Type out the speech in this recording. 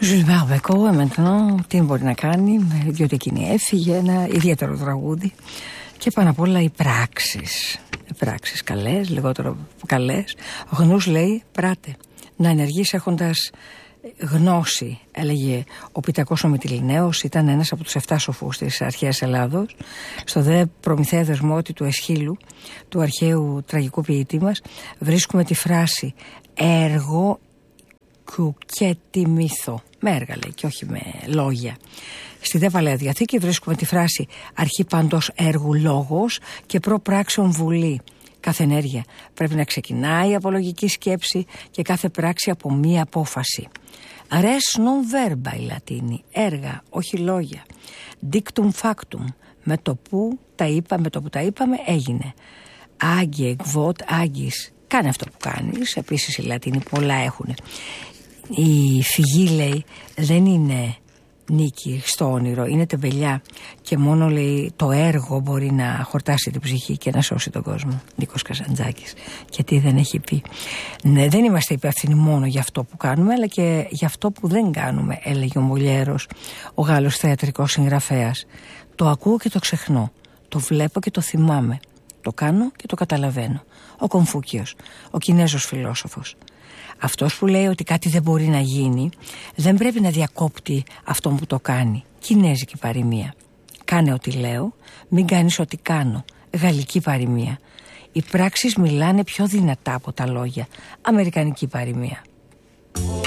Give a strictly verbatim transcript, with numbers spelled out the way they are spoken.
Gilbert Bécaud, maintenant, τι μπορεί να κάνει, διότι εκείνη έφυγε, ένα ιδιαίτερο τραγούδι. Και πάνω απ' όλα οι πράξεις. Οι πράξεις καλές, λιγότερο καλές. Ο Γνούς λέει, πράτε, να ενεργείς έχοντας γνώση, έλεγε ο Πιτακός ο Μυτιληναίος, ήταν ένας από τους εφτά σοφούς της αρχαίας Ελλάδος. Στο δε Προμηθέα Δεσμότη του Εσχύλου, του αρχαίου τραγικού ποιητή μας, βρίσκουμε τη φράση «έργο και τιμήθω», με έργα λέει και όχι με λόγια. Στη δε Παλαιά Διαθήκη βρίσκουμε τη φράση «αρχή παντός έργου λόγος και προπράξεων βουλή». Κάθε ενέργεια πρέπει να ξεκινάει από λογική σκέψη και κάθε πράξη από μία απόφαση. Res non verba η Λατίνη, έργα, όχι λόγια. Dictum factum, με το που τα είπα, με το που τα είπαμε έγινε. Agie, quod agis, κάνε αυτό που κάνεις. Επίσης οι Λατίνοι πολλά έχουν. Η φυγή λέει δεν είναι νίκη στο όνειρο, είναι τεμπελιά και μόνο λέει το έργο μπορεί να χορτάσει την ψυχή και να σώσει τον κόσμο. Νίκος Καζαντζάκης. Και τι δεν έχει πει. Ναι, δεν είμαστε υπεύθυνοι μόνο για αυτό που κάνουμε, αλλά και για αυτό που δεν κάνουμε, έλεγε ο Μολιέρος, ο Γάλλος θεατρικός συγγραφέας. Το ακούω και το ξεχνώ, το βλέπω και το θυμάμαι, το κάνω και το καταλαβαίνω. Ο Κομφούκιος, ο Κινέζος φιλόσοφος. Αυτός που λέει ότι κάτι δεν μπορεί να γίνει δεν πρέπει να διακόπτει αυτόν που το κάνει. Κινέζικη παροιμία. Κάνε ό,τι λέω, μην κάνεις ό,τι κάνω. Γαλλική παροιμία. Οι πράξεις μιλάνε πιο δυνατά από τα λόγια. Αμερικανική παροιμία.